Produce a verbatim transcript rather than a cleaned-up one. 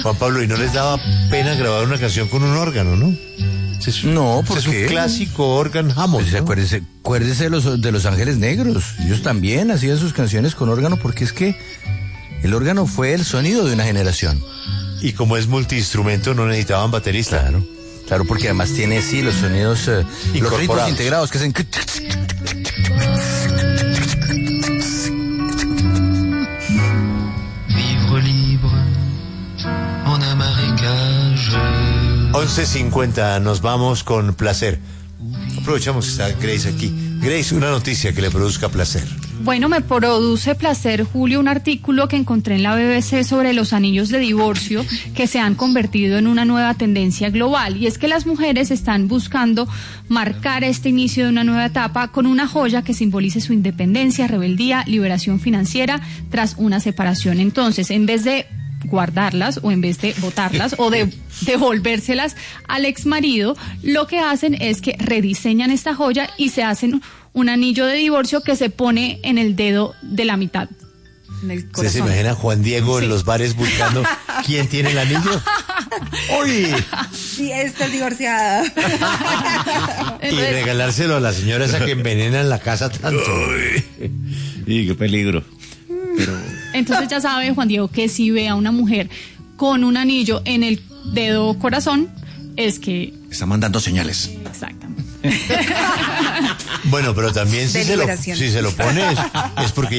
Juan Pablo, ¿y no les daba pena grabar una canción con un órgano, no? Es, no, porque es un clásico órgano Hammond, pues, ¿no? acuérdese, acuérdese de los, de los Ángeles Negros. Ellos también hacían sus canciones con órgano porque es que el órgano fue el sonido de una generación. Y como es multiinstrumento, no necesitaban baterista. Claro, claro, porque además tiene, sí, los sonidos, eh, los ritmos integrados que hacen... Vivre libre en un marécage. once cincuenta, nos vamos con placer. Aprovechamos que está Grace aquí. Grace, una noticia que le produzca placer. Bueno, me produce placer, Julio, un artículo que encontré en la B B C sobre los anillos de divorcio que se han convertido en una nueva tendencia global. Y es que las mujeres están buscando marcar este inicio de una nueva etapa con una joya que simbolice su independencia, rebeldía, liberación financiera tras una separación. Entonces, en vez de guardarlas o en vez de botarlas o de devolvérselas al exmarido, lo que hacen es que rediseñan esta joya y se hacen un anillo de divorcio que se pone en el dedo de la mitad. En el corazón. ¿Se imagina a Juan Diego sí. en los bares buscando quién tiene el anillo? ¡Uy! Sí, esta es divorciada. Y regalárselo a la señora esa que envenena en la casa tanto. Y qué peligro. Pero... Entonces ya sabe, Juan Diego, que si ve a una mujer con un anillo en el dedo corazón, es que... está mandando señales. Exactamente. Bueno, pero también si se, lo, si se lo pone es, es porque